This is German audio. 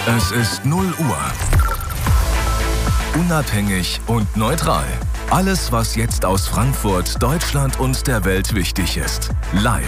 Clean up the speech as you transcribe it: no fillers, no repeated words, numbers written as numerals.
Es ist 0 Uhr. Unabhängig und neutral. Alles, was jetzt aus Frankfurt, Deutschland und der Welt wichtig ist. Live